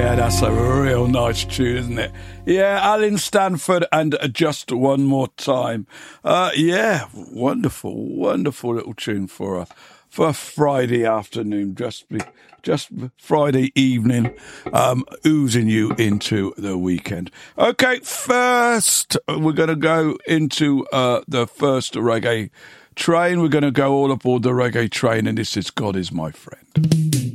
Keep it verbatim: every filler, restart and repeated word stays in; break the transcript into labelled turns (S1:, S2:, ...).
S1: Yeah, that's a real nice tune, isn't it? Yeah, Alan Stanford and Just One More Time. Uh, yeah, wonderful, wonderful little tune for a for a Friday afternoon, just be, just Friday evening, um, oozing you into the weekend. Okay, first we're going to go into uh, the first reggae train. We're going to go all aboard the reggae train, and this is God Is My Friend.